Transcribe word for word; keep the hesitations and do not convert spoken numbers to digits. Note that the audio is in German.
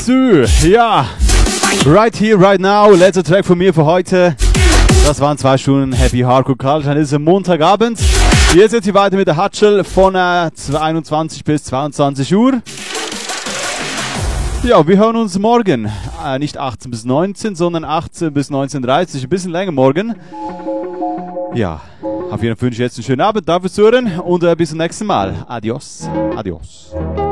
So, ja. Right here, right now. Letzter Track von mir für heute. Das waren zwei Stunden Happy Hardcore Culture an diesem Montagabend. Jetzt geht's hier weiter mit der Hutchel von äh, einundzwanzig bis zweiundzwanzig Uhr. Ja, wir hören uns morgen. Äh, nicht achtzehn bis neunzehn, sondern achtzehn bis neunzehn Uhr dreißig. Ein bisschen länger morgen. Ja, auf jeden Fall wünsche ich jetzt einen schönen Abend. Danke fürs Zuhören und äh, bis zum nächsten Mal. Adios. Adios.